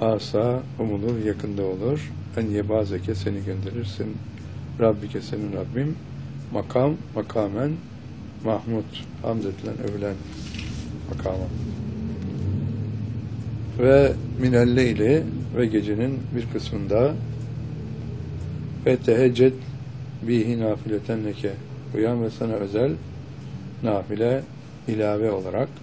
asa umulur, yakında olur. En yebazeke seni gönderirsin. Rabbike senin Rabbim. Makam, makamen Mahmud. Hamd edilen, övülen makama. Ve minel leyli ve gecenin bir kısmında ve tehecced bihi nafileten leke. Uyan ve sana özel nafile ilave olarak